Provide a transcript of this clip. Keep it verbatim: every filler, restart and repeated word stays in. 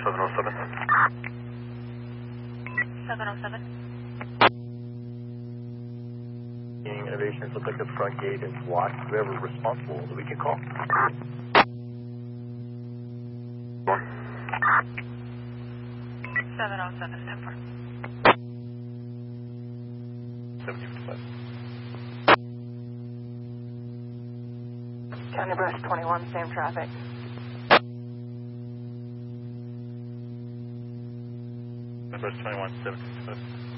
seven oh seven. seven oh seven. Innovations look like the front gate is locked. Do we have a responsible that we can call? One. seven oh seven, ten four. seventy five. County Brush twenty-one, same traffic. Brush twenty-one, seventy five.